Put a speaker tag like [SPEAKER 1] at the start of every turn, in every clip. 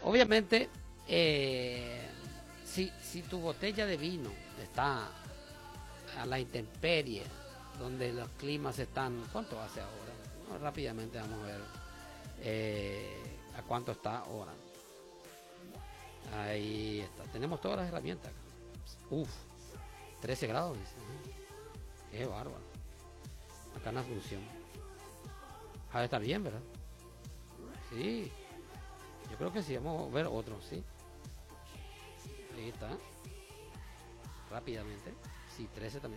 [SPEAKER 1] Obviamente, si tu botella de vino está a la intemperie, donde los climas están... ¿Cuánto hace ahora? No, rápidamente vamos a ver a cuánto está ahora. Ahí está. Tenemos todas las herramientas. Uf, 13 grados. Dice. Qué bárbaro. Acá en Asunción. Ha de estar bien, ¿verdad? Sí. Yo creo que sí. Vamos a ver otro, ¿sí? Ahí está. Rápidamente. Sí, 13 también.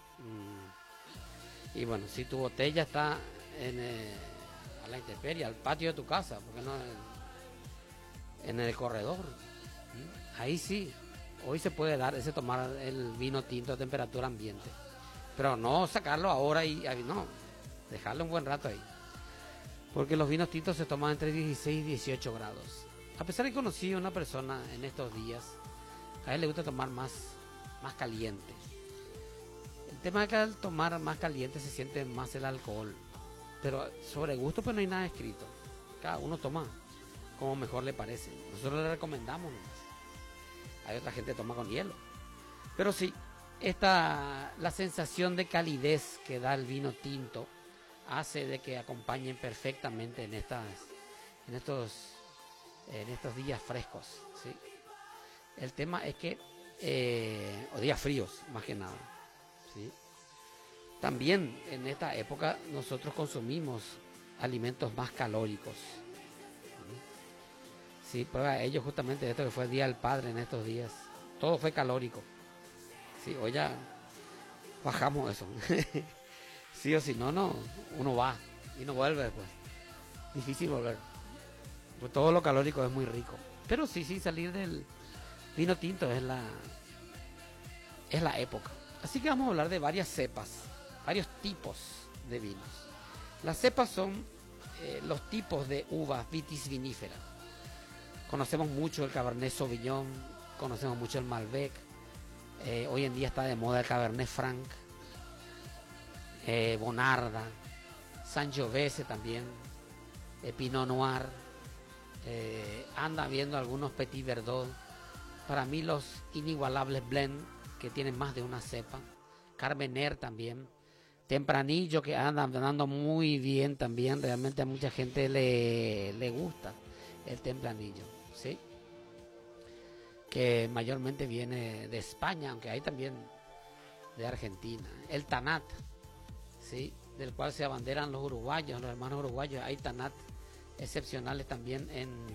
[SPEAKER 1] Y bueno, si tu botella está a la intemperie, al patio de tu casa, porque no en el corredor, ahí sí, hoy se puede dar ese tomar el vino tinto a temperatura ambiente, pero no sacarlo ahora y no, dejarlo un buen rato ahí, porque los vinos tintos se toman entre 16 y 18 grados. A pesar de que conocí a una persona en estos días, a él le gusta tomar más caliente. El tema es que al tomar más caliente se siente más el alcohol, pero sobre gusto pues no hay nada escrito. Cada uno toma como mejor le parece. Nosotros le recomendamos nomás. Hay otra gente que toma con hielo. Pero sí, la sensación de calidez que da el vino tinto hace de que acompañen perfectamente en estos días frescos, ¿sí? El tema es que o días fríos, más que nada, ¿sí? También en esta época nosotros consumimos alimentos más calóricos. Sí, prueba ellos justamente esto que fue el Día del Padre en estos días. Todo fue calórico. Sí, hoy ya bajamos eso. Sí o sí, no, uno va y no vuelve después. Difícil volver. Pues todo lo calórico es muy rico. Pero sí, salir del vino tinto es la época. Así que vamos a hablar de varias cepas, varios tipos de vinos. Las cepas son los tipos de uvas vitis vinifera. Conocemos mucho el Cabernet Sauvignon, conocemos mucho el Malbec. Hoy en día está de moda el Cabernet Franc, Bonarda, Sangiovese también, Pinot Noir. Anda viendo algunos Petit Verdot. Para mí los inigualables blend que tienen más de una cepa. Carmener también. Tempranillo que anda andando muy bien también. Realmente a mucha gente le gusta el tempranillo, ¿sí? Que mayormente viene de España, aunque hay también de Argentina. El Tanat, ¿sí? Del cual se abanderan los uruguayos, los hermanos uruguayos. Hay Tanat excepcionales también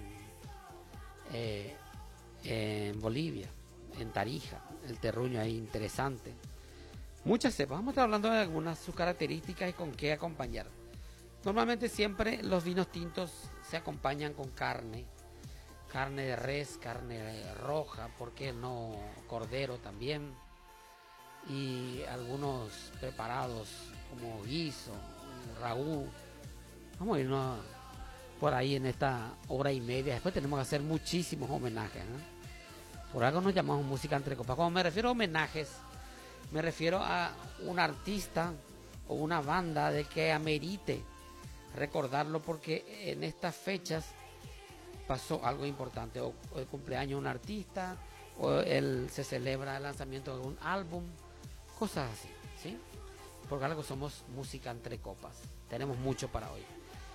[SPEAKER 1] en Bolivia, en Tarija, el terruño ahí interesante. Muchas cepas, vamos a estar hablando de algunas, sus características y con qué acompañar. Normalmente siempre los vinos tintos se acompañan con carne de res, carne roja, ¿por qué no cordero también? Y algunos preparados como guiso, ragú. Vamos a irnos por ahí en esta hora y media. Después tenemos que hacer muchísimos homenajes, ¿no? Por algo nos llamamos música entre copas. Cuando me refiero a homenajes, me refiero a un artista o una banda de que amerite recordarlo, porque en estas fechas pasó algo importante, o el cumpleaños de un artista, o se celebra el lanzamiento de algún álbum, cosas así, ¿sí? Por algo somos música entre copas. Tenemos mucho para hoy.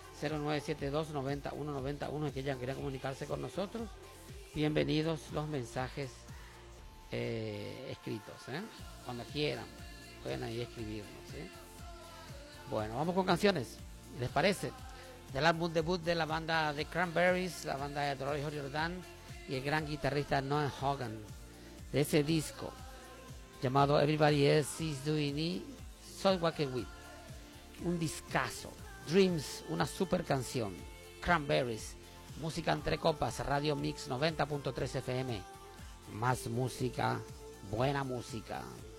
[SPEAKER 1] 0972-9191, que ya querían comunicarse con nosotros. Bienvenidos los mensajes escritos, cuando quieran pueden ahí escribirnos, ¿sí? Bueno, vamos con canciones, ¿les parece? Del álbum debut de la banda The Cranberries, la banda de Roy Jordan y el gran guitarrista Noel Hogan, de ese disco llamado Everybody Else Is Doing It, So What Can We, un discazo. Dreams, una super canción. Cranberries, música entre copas, Radio Mix 90.3 FM. Más música, buena música.